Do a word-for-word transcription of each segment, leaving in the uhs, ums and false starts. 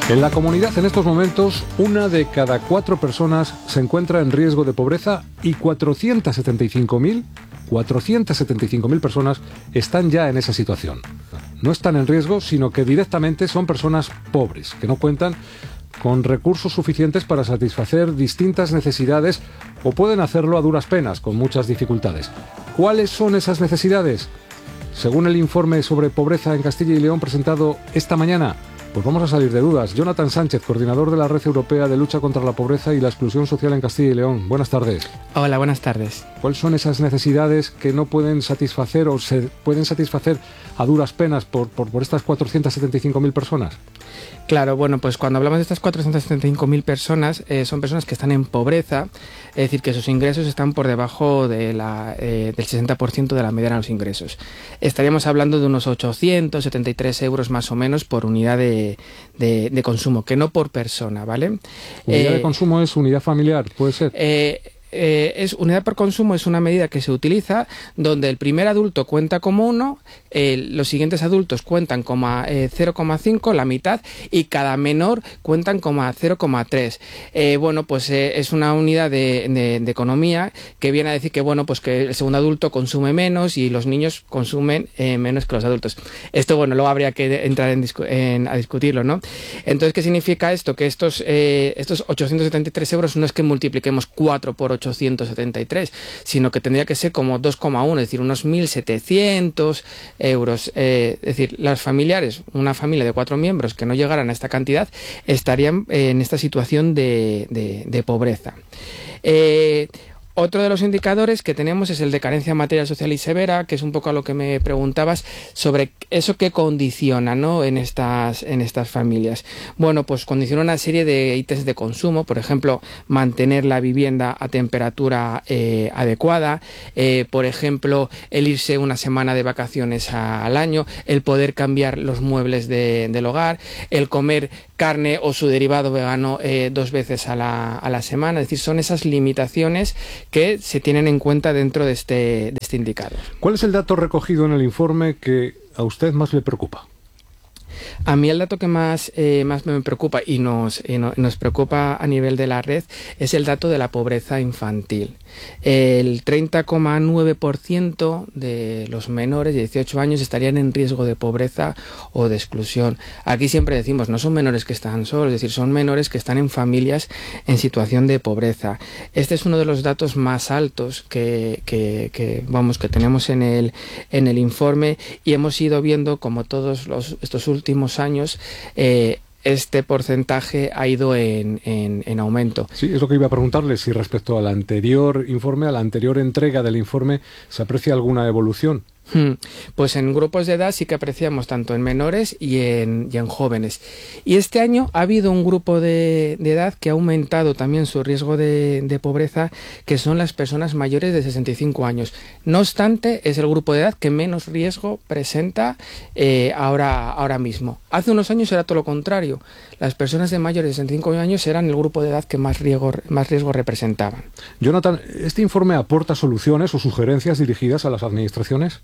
En la comunidad, en estos momentos, una de cada cuatro personas se encuentra en riesgo de pobreza y cuatrocientos setenta y cinco mil personas están ya en esa situación. No están en riesgo, sino que directamente son personas pobres, que no cuentan con recursos suficientes para satisfacer distintas necesidades o pueden hacerlo a duras penas, con muchas dificultades. ¿Cuáles son esas necesidades? Según el informe sobre pobreza en Castilla y León presentado esta mañana, pues vamos a salir de dudas. Jonathan Sánchez, coordinador de la Red Europea de Lucha contra la Pobreza y la Exclusión Social en Castilla y León. Buenas tardes. Hola, buenas tardes. ¿Cuáles son esas necesidades que no pueden satisfacer o se pueden satisfacer a duras penas por, por, por estas cuatrocientos setenta y cinco mil personas? Claro, bueno, pues cuando hablamos de estas cuatrocientos setenta y cinco mil personas, eh, son personas que están en pobreza, es decir, que sus ingresos están por debajo de la, eh, del sesenta por ciento de la mediana de los ingresos. Estaríamos hablando de unos ochocientos setenta y tres euros más o menos por unidad de, de, de consumo, que no por persona, ¿vale? ¿Unidad eh, de consumo es unidad familiar, puede ser? Eh, Eh, es unidad por consumo es una medida que se utiliza donde el primer adulto cuenta como uno, eh, los siguientes adultos cuentan como eh, cero coma cinco, la mitad, y cada menor cuentan como cero coma tres. Eh, bueno, pues eh, es una unidad de, de, de economía que viene a decir que bueno, pues que el segundo adulto consume menos y los niños consumen eh, menos que los adultos. Esto, bueno, luego habría que entrar en, en, a discutirlo, ¿no? Entonces, ¿qué significa esto? Que estos, eh, estos ochocientos setenta y tres euros no es que multipliquemos cuatro por ochocientos setenta y tres, sino que tendría que ser como dos coma uno, es decir, unos mil setecientos euros. Eh, es decir, las familiares, una familia de cuatro miembros que no llegaran a esta cantidad, estarían eh, en esta situación de, de, de pobreza. Eh, Otro de los indicadores que tenemos es el de carencia material, social y severa, que es un poco a lo que me preguntabas sobre eso que condiciona, ¿no?, en estas, en estas familias. Bueno, pues condiciona una serie de ítems de consumo, por ejemplo, mantener la vivienda a temperatura eh, adecuada, eh, por ejemplo, el irse una semana de vacaciones a, al año, el poder cambiar los muebles de, del hogar, el comer carne o su derivado vegano eh, dos veces a la, a la semana. Es decir, son esas limitaciones que se tienen en cuenta dentro de este, de este indicador. ¿Cuál es el dato recogido en el informe que a usted más le preocupa? A mí el dato que más, eh, más me preocupa y nos, eh, no, nos preocupa a nivel de la red es el dato de la pobreza infantil. El treinta coma nueve por ciento de los menores de dieciocho años estarían en riesgo de pobreza o de exclusión. Aquí siempre decimos, no son menores que están solos, es decir, son menores que están en familias en situación de pobreza. Este es uno de los datos más altos que, que, que, vamos, que tenemos en el, en el informe, y hemos ido viendo como todos los, estos últimos años eh, este porcentaje ha ido en, en, en aumento. Sí, es lo que iba a preguntarle, si respecto al anterior informe, a la anterior entrega del informe, ¿se aprecia alguna evolución? Pues en grupos de edad sí que apreciamos tanto en menores y en, y en jóvenes. Y este año ha habido un grupo de, de edad que ha aumentado también su riesgo de, de pobreza, que son las personas mayores de sesenta y cinco años. No obstante, es el grupo de edad que menos riesgo presenta eh, ahora, ahora mismo. Hace unos años era todo lo contrario. Las personas de mayores de sesenta y cinco años eran el grupo de edad que más riesgo, más riesgo representaban. Jonathan, ¿este informe aporta soluciones o sugerencias dirigidas a las administraciones?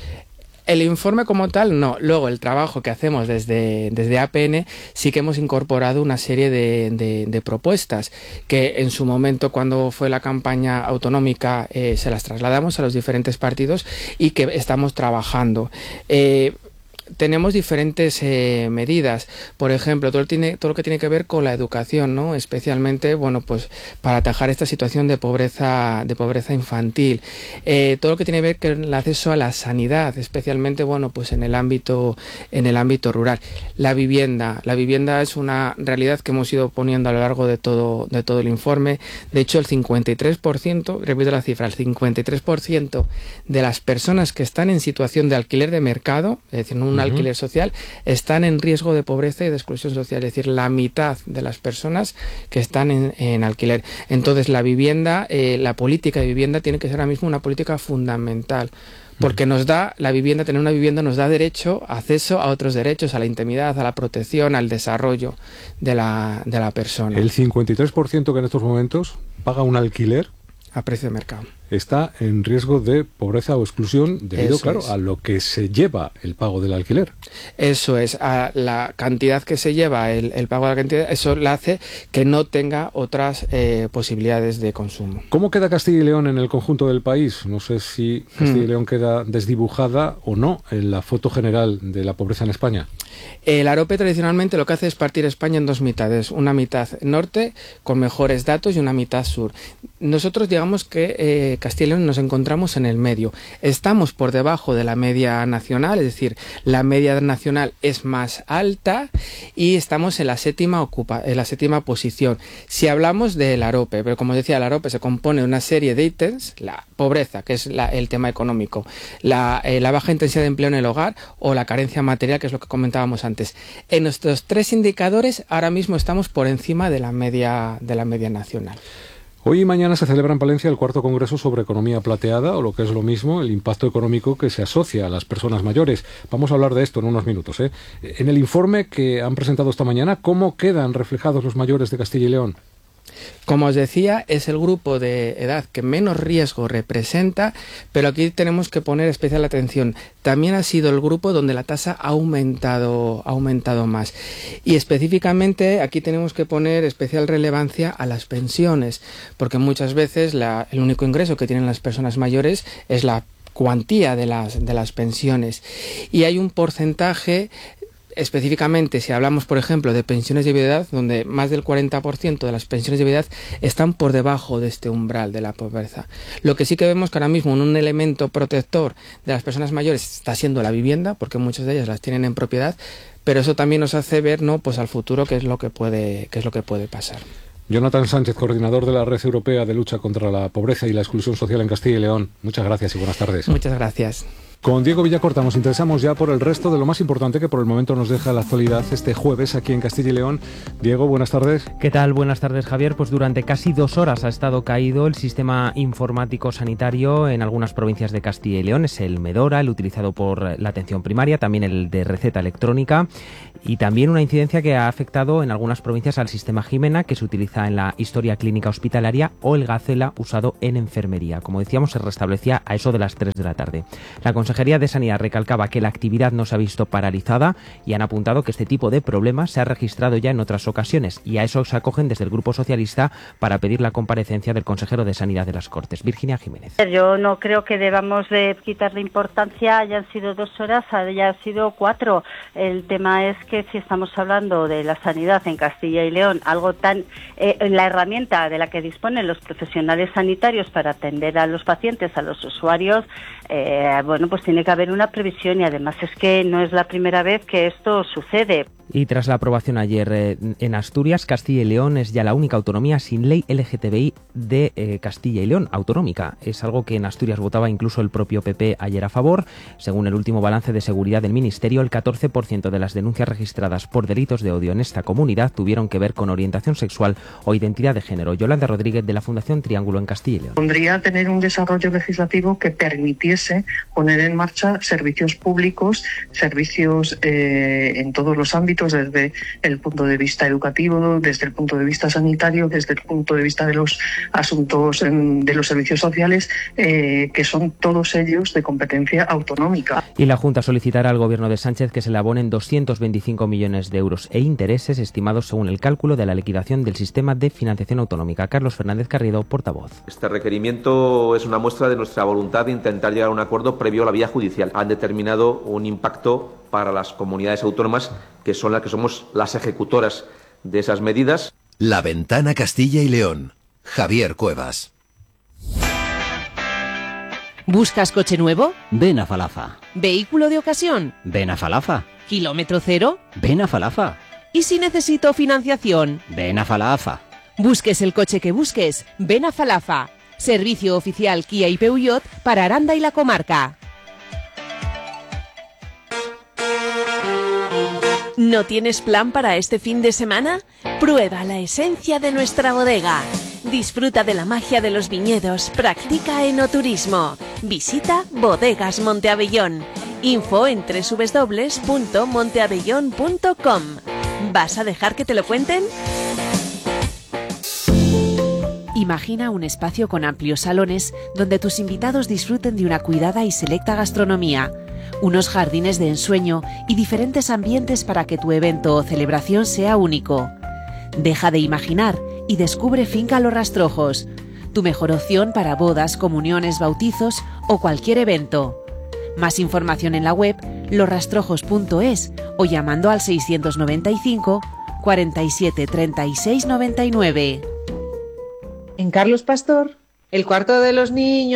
El informe como tal, no. Luego, el trabajo que hacemos desde, desde A P N sí que hemos incorporado una serie de, de, de propuestas que en su momento, cuando fue la campaña autonómica, eh, se las trasladamos a los diferentes partidos y que estamos trabajando. Eh, Tenemos diferentes eh, medidas, por ejemplo, todo, tiene, todo lo que tiene que ver con la educación, ¿no? Especialmente, bueno, pues para atajar esta situación de pobreza, de pobreza infantil. Eh, todo lo que tiene que ver con el acceso a la sanidad, especialmente, bueno, pues en el ámbito, en el ámbito rural. La vivienda, la vivienda es una realidad que hemos ido poniendo a lo largo de todo, de todo el informe. De hecho, el cincuenta y tres por ciento, repito la cifra, el cincuenta y tres por ciento de las personas que están en situación de alquiler de mercado, es decir, no una alquiler social, están en riesgo de pobreza y de exclusión social, es decir, la mitad de las personas que están en, en alquiler. Entonces, la vivienda, eh, la política de vivienda tiene que ser ahora mismo una política fundamental, porque nos da, la vivienda, tener una vivienda nos da derecho, acceso a otros derechos, a la intimidad, a la protección, al desarrollo de la, de la persona. El cincuenta y tres por ciento que en estos momentos paga un alquiler a precio de mercado. está en riesgo de pobreza o exclusión debido, Eso claro, es. a lo que se lleva el pago del alquiler. Eso es, a la cantidad que se lleva el, el pago de la cantidad, eso le hace que no tenga otras eh, posibilidades de consumo. ¿Cómo queda Castilla y León en el conjunto del país? No sé si Castilla y León queda desdibujada o no en la foto general de la pobreza en España. El AROPE tradicionalmente lo que hace es partir España en dos mitades, una mitad norte con mejores datos y una mitad sur. Nosotros digamos que eh, Castilla y León nos encontramos en el medio. Estamos por debajo de la media nacional, es decir, la media nacional es más alta y estamos en la séptima ocupa, en la séptima posición. Si hablamos del AROPE, pero como decía, el AROPE se compone de una serie de ítems, la pobreza, que es la, el tema económico, la, eh, la baja intensidad de empleo en el hogar o la carencia material, que es lo que comentábamos antes. En nuestros tres indicadores ahora mismo estamos por encima de la media, de la media nacional. Hoy y mañana se celebra en Palencia el cuarto congreso sobre economía plateada, o lo que es lo mismo, el impacto económico que se asocia a las personas mayores. Vamos a hablar de esto en unos minutos, ¿eh? En el informe que han presentado esta mañana, ¿cómo quedan reflejados los mayores de Castilla y León? Como os decía, es el grupo de edad que menos riesgo representa, pero aquí tenemos que poner especial atención. También ha sido el grupo donde la tasa ha aumentado, ha aumentado más. Y específicamente aquí tenemos que poner especial relevancia a las pensiones, porque muchas veces la, el único ingreso que tienen las personas mayores es la cuantía de las, de las pensiones. Y hay un porcentaje. Específicamente, si hablamos, por ejemplo, de pensiones de viudedad, donde más del cuarenta por ciento de las pensiones de viudedad están por debajo de este umbral de la pobreza. Lo que sí que vemos que ahora mismo un elemento protector de las personas mayores está siendo la vivienda, porque muchas de ellas las tienen en propiedad, pero eso también nos hace ver, ¿no?, pues al futuro qué es lo que puede, qué es lo que puede pasar. Jonathan Sánchez, coordinador de la Red Europea de Lucha contra la Pobreza y la Exclusión Social en Castilla y León. Muchas gracias y buenas tardes. Muchas gracias. Con Diego Villacorta nos interesamos ya por el resto de lo más importante que por el momento nos deja la actualidad este jueves aquí en Castilla y León. Diego, buenas tardes. ¿Qué tal? Buenas tardes, Javier. Pues durante casi dos horas ha estado caído el sistema informático sanitario en algunas provincias de Castilla y León. Es el Medora, el utilizado por la atención primaria, también el de receta electrónica y también una incidencia que ha afectado en algunas provincias al sistema Jimena, que se utiliza en la historia clínica hospitalaria, o el Gacela, usado en enfermería. Como decíamos, se restablecía a eso de las tres de la tarde. La La Consejería de Sanidad recalcaba que la actividad no se ha visto paralizada y han apuntado que este tipo de problemas se ha registrado ya en otras ocasiones, y a eso se acogen desde el Grupo Socialista para pedir la comparecencia del consejero de Sanidad de las Cortes, Virginia Jiménez. Yo no creo que debamos de quitarle importancia, hayan sido dos horas, hayan sido cuatro. El tema es que si estamos hablando de la sanidad en Castilla y León, algo tan eh, la herramienta de la que disponen los profesionales sanitarios para atender a los pacientes, a los usuarios, eh, bueno, pues tiene que haber una previsión, y además es que no es la primera vez que esto sucede. Y tras la aprobación ayer eh, en Asturias, Castilla y León es ya la única autonomía sin ley L G T B I de eh, Castilla y León, autonómica. Es algo que en Asturias votaba incluso el propio P P ayer a favor. Según el último balance de seguridad del Ministerio, el catorce por ciento de las denuncias registradas por delitos de odio en esta comunidad tuvieron que ver con orientación sexual o identidad de género. Yolanda Rodríguez, de la Fundación Triángulo en Castilla y León. Pondría tener un desarrollo legislativo que permitiese poner en marcha servicios públicos, servicios eh, en todos los ámbitos, desde el punto de vista educativo, desde el punto de vista sanitario, desde el punto de vista de los asuntos de los servicios sociales, eh, que son todos ellos de competencia autonómica. Y la Junta solicitará al Gobierno de Sánchez que se le abonen doscientos veinticinco millones de euros e intereses estimados según el cálculo de la liquidación del sistema de financiación autonómica. Carlos Fernández Carriedo, portavoz. Este requerimiento es una muestra de nuestra voluntad de intentar llegar a un acuerdo previo a la vía judicial. Han determinado un impacto para las comunidades autónomas, que son las que somos las ejecutoras de esas medidas. La Ventana Castilla y León. Javier Cuevas. ¿Buscas coche nuevo? Ven a Falafa. ¿Vehículo de ocasión? Ven a Falafa. ¿Kilómetro cero? Ven a Falafa. ¿Y si necesito financiación? Ven a Falafa. Busques el coche que busques, ven a Falafa. Servicio oficial Kia y Peugeot para Aranda y la comarca. ¿No tienes plan para este fin de semana? Prueba la esencia de nuestra bodega. Disfruta de la magia de los viñedos, practica enoturismo. Visita Bodegas Monteabellón. Info en doble u doble u doble u punto monteabellón punto com. ¿Vas a dejar que te lo cuenten? Imagina un espacio con amplios salones donde tus invitados disfruten de una cuidada y selecta gastronomía, unos jardines de ensueño y diferentes ambientes para que tu evento o celebración sea único. Deja de imaginar y descubre Finca Los Rastrojos, tu mejor opción para bodas, comuniones, bautizos o cualquier evento. Más información en la web los rastrojos punto es o llamando al seiscientos noventa y cinco, cuarenta y siete, treinta y seis, noventa y nueve. En Carlos Pastor, el cuarto de los niños.